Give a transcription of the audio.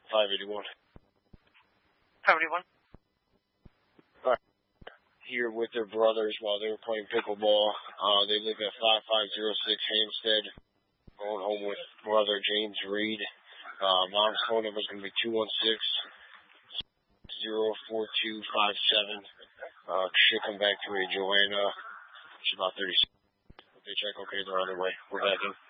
581. 581. Here with their brothers while they were playing pickleball. They live at 5506 Hampstead. Going home with brother James Reed. Mom's phone number is going to be 216-04257. Should come back to a Joanna. She's about 36. If they check okay, they're on their way. We're back in.